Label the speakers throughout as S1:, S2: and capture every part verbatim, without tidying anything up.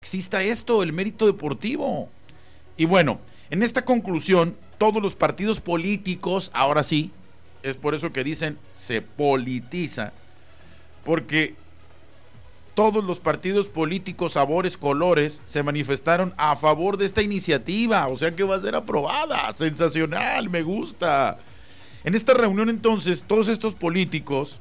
S1: exista esto, el mérito deportivo. Y bueno, en esta conclusión, todos los partidos políticos, ahora sí, es por eso que dicen se politiza, porque todos los partidos políticos, sabores, colores, se manifestaron a favor de esta iniciativa, o sea que va a ser aprobada. Sensacional, me gusta. En esta reunión entonces, todos estos políticos,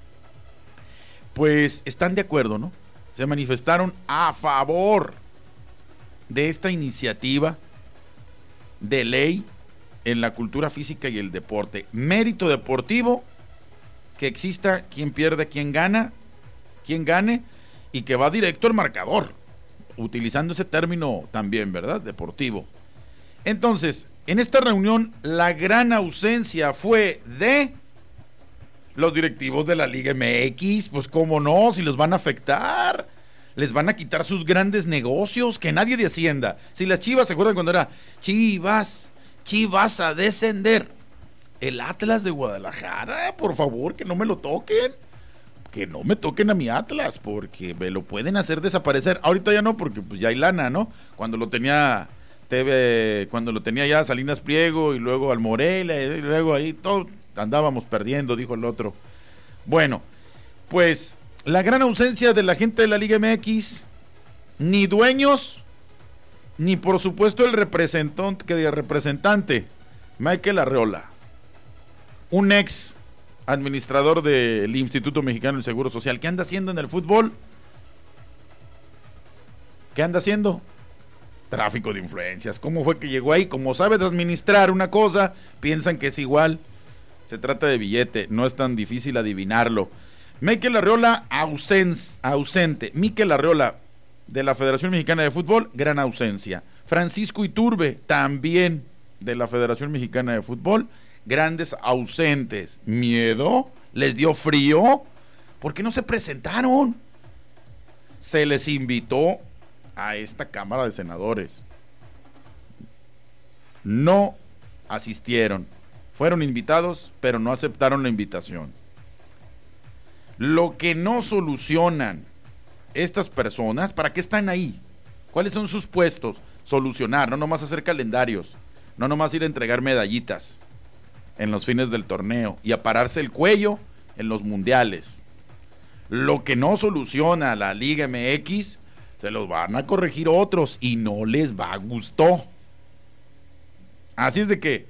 S1: pues están de acuerdo, ¿no? Se manifestaron a favor de esta iniciativa de ley en la cultura física y el deporte. Mérito deportivo, que exista quien pierde, quien gana, quien gane, y que va directo al marcador, utilizando ese término también, ¿verdad? Deportivo. Entonces, en esta reunión, la gran ausencia fue de los directivos de la Liga M X. Pues cómo no, si los van a afectar, les van a quitar sus grandes negocios, que nadie descienda. Si las Chivas, ¿se acuerdan cuando era Chivas, Chivas a descender? El Atlas de Guadalajara, por favor, que no me lo toquen. Que no me toquen a mi Atlas, porque me lo pueden hacer desaparecer. Ahorita ya no, porque pues ya hay lana, ¿no? Cuando lo tenía T V, cuando lo tenía ya Salinas Pliego y luego al Morelia, y luego ahí todos andábamos perdiendo, dijo el otro. Bueno, pues la gran ausencia de la gente de la Liga M X, ni dueños, ni por supuesto el representante, que el representante, Michael Arreola, un ex administrador del Instituto Mexicano del Seguro Social. ¿Qué anda haciendo en el fútbol? ¿Qué anda haciendo? Tráfico de influencias. ¿Cómo fue que llegó ahí? Como sabe de administrar una cosa, piensan que es igual. Se trata de billete, no es tan difícil adivinarlo. Michael Arreola ausen, ausente. Michael Arreola de la Federación Mexicana de Fútbol, gran ausencia. Francisco Iturbe, también de la Federación Mexicana de Fútbol, grandes ausentes. ¿Miedo? ¿Les dio frío? ¿Por qué no se presentaron? Se les invitó a esta Cámara de Senadores. No asistieron. Fueron invitados, pero no aceptaron la invitación. Lo que no solucionan estas personas, ¿para qué están ahí? ¿Cuáles son sus puestos? Solucionar, no nomás hacer calendarios, no nomás ir a entregar medallitas en los fines del torneo y a pararse el cuello en los mundiales. Lo que no soluciona la Liga M X, se los van a corregir otros y no les va a gustar. Así es de que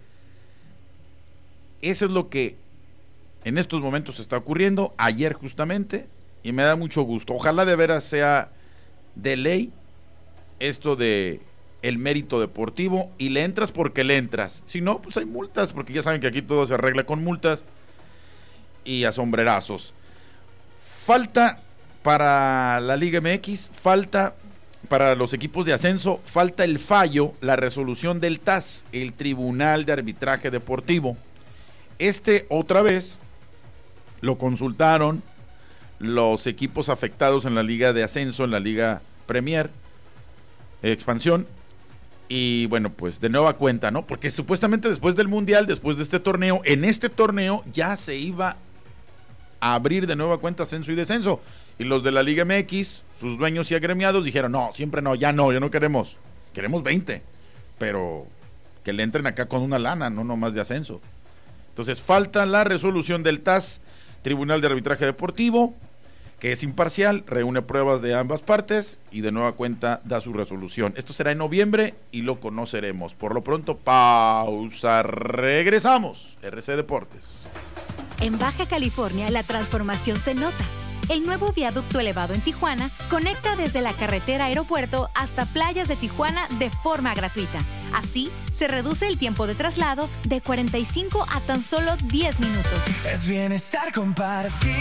S1: eso es lo que en estos momentos está ocurriendo, ayer justamente, y me da mucho gusto. Ojalá de veras sea de ley esto de el mérito deportivo, y le entras porque le entras. Si no, pues hay multas, porque ya saben que aquí todo se arregla con multas y a sombrerazos. Falta para la Liga M X, falta para los equipos de ascenso, falta el fallo, la resolución del T A S, el Tribunal de Arbitraje Deportivo. Este otra vez lo consultaron los equipos afectados en la Liga de Ascenso, en la Liga Premier, Expansión, y bueno, pues de nueva cuenta, ¿no? Porque supuestamente después del Mundial, después de este torneo, en este torneo ya se iba a abrir de nueva cuenta ascenso y descenso, y los de la Liga M X, sus dueños y agremiados dijeron, no, siempre no, ya no, ya no queremos, queremos veinte, pero que le entren acá con una lana, no nomás de ascenso. Entonces falta la resolución del T A S, Tribunal de Arbitraje Deportivo, que es imparcial, reúne pruebas de ambas partes y de nueva cuenta da su resolución. Esto será en noviembre y lo conoceremos. Por lo pronto, pausa, regresamos. R C Deportes.
S2: En Baja California la transformación se nota. El nuevo viaducto elevado en Tijuana conecta desde la carretera aeropuerto hasta playas de Tijuana de forma gratuita. Así, se reduce el tiempo de traslado de cuarenta y cinco a tan solo diez minutos.
S3: Es bienestar compartido.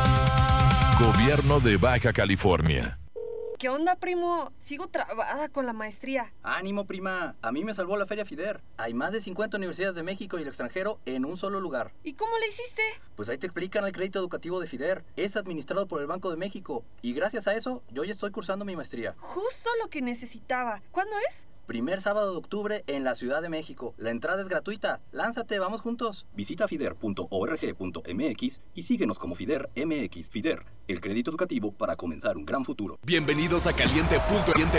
S4: Gobierno de Baja California.
S5: ¿Qué onda, primo? Sigo trabada con la maestría.
S6: Ánimo, prima. A mí me salvó la Feria FIDER. Hay más de cincuenta universidades de México y el extranjero en un solo lugar.
S5: ¿Y cómo le hiciste?
S6: Pues ahí te explican el crédito educativo de FIDER. Es administrado por el Banco de México. Y gracias a eso, yo ya estoy cursando mi maestría.
S5: Justo lo que necesitaba. ¿Cuándo es?
S6: Primer sábado de octubre en la Ciudad de México. La entrada es gratuita. Lánzate, vamos juntos.
S7: Visita fider punto org punto mx y síguenos como FIDER M X. FIDER, el crédito educativo para comenzar un gran futuro.
S4: Bienvenidos a caliente punto